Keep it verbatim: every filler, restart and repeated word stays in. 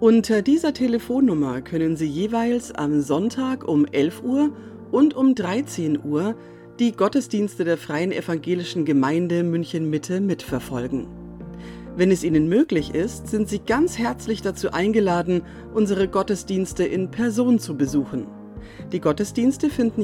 Unter dieser Telefonnummer können Sie jeweils am Sonntag um elf Uhr und um dreizehn Uhr die Gottesdienste der Freien Evangelischen Gemeinde München-Mitte mitverfolgen. Wenn es Ihnen möglich ist, sind Sie ganz herzlich dazu eingeladen, unsere Gottesdienste in Person zu besuchen. Die Gottesdienste finden